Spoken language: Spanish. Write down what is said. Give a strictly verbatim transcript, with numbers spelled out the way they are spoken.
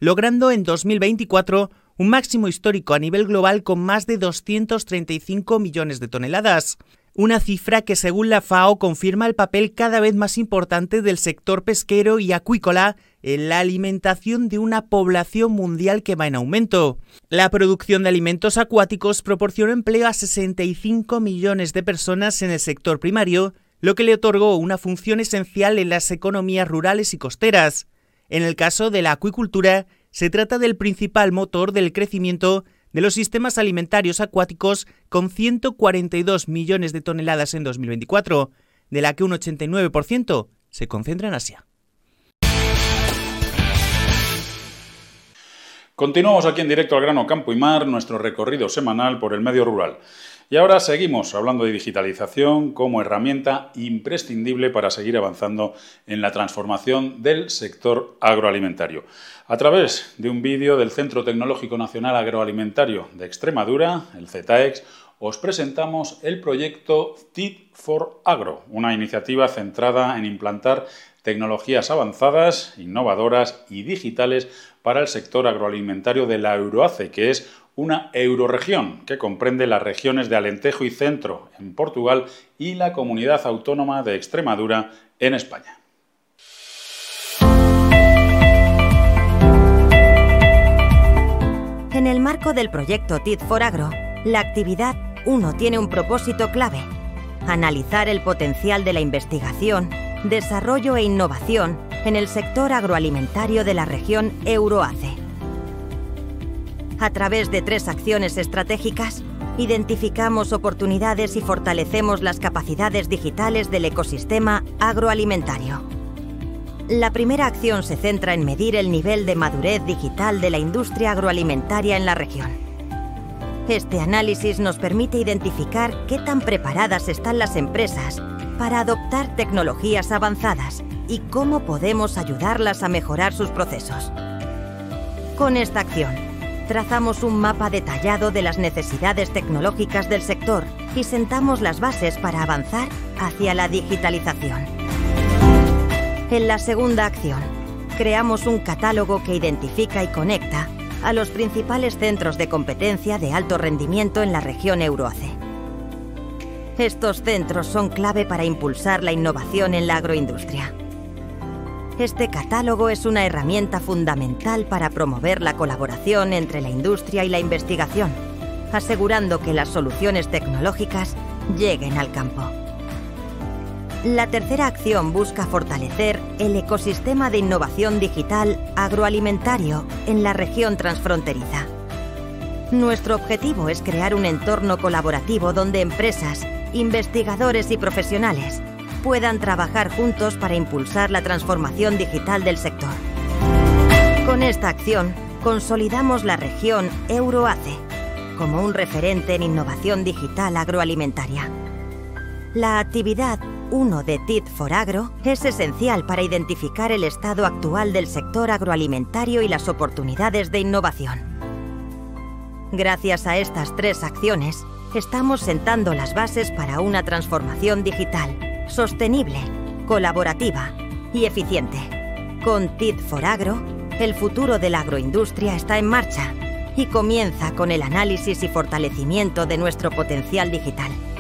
logrando en dos mil veinticuatro un máximo histórico a nivel global con más de doscientos treinta y cinco millones de toneladas. Una cifra que, según la FAO, confirma el papel cada vez más importante del sector pesquero y acuícola en la alimentación de una población mundial que va en aumento. La producción de alimentos acuáticos proporciona empleo a sesenta y cinco millones de personas en el sector primario, lo que le otorgó una función esencial en las economías rurales y costeras. En el caso de la acuicultura, se trata del principal motor del crecimiento de los sistemas alimentarios acuáticos, con ciento cuarenta y dos millones de toneladas en dos mil veinticuatro, de la que un ochenta y nueve por ciento se concentra en Asia. Continuamos aquí en Directo al Grano, Campo y Mar, nuestro recorrido semanal por el medio rural. Y ahora seguimos hablando de digitalización como herramienta imprescindible para seguir avanzando en la transformación del sector agroalimentario. A través de un vídeo del Centro Tecnológico Nacional Agroalimentario de Extremadura, el CETAEX, os presentamos el proyecto T I D for Agro, una iniciativa centrada en implantar tecnologías avanzadas, innovadoras y digitales para el sector agroalimentario de la Euroace, que es una eurorregión que comprende las regiones de Alentejo y Centro en Portugal y la Comunidad Autónoma de Extremadura en España. En el marco del proyecto T I D for Agro, la actividad uno tiene un propósito clave: analizar el potencial de la investigación, desarrollo e innovación en el sector agroalimentario de la región Euroace. A través de tres acciones estratégicas, identificamos oportunidades y fortalecemos las capacidades digitales del ecosistema agroalimentario. La primera acción se centra en medir el nivel de madurez digital de la industria agroalimentaria en la región. Este análisis nos permite identificar qué tan preparadas están las empresas para adoptar tecnologías avanzadas y cómo podemos ayudarlas a mejorar sus procesos. Con esta acción, trazamos un mapa detallado de las necesidades tecnológicas del sector y sentamos las bases para avanzar hacia la digitalización. En la segunda acción, creamos un catálogo que identifica y conecta a los principales centros de competencia de alto rendimiento en la región Euroace. Estos centros son clave para impulsar la innovación en la agroindustria. Este catálogo es una herramienta fundamental para promover la colaboración entre la industria y la investigación, asegurando que las soluciones tecnológicas lleguen al campo. La tercera acción busca fortalecer el ecosistema de innovación digital agroalimentario en la región transfronteriza. Nuestro objetivo es crear un entorno colaborativo donde empresas, investigadores y profesionales puedan trabajar juntos para impulsar la transformación digital del sector. Con esta acción, consolidamos la región Euroace como un referente en innovación digital agroalimentaria. La actividad uno de T I D for Agro es esencial para identificar el estado actual del sector agroalimentario y las oportunidades de innovación. Gracias a estas tres acciones, estamos sentando las bases para una transformación digital sostenible, colaborativa y eficiente. Con T I D for Agro, el futuro de la agroindustria está en marcha y comienza con el análisis y fortalecimiento de nuestro potencial digital.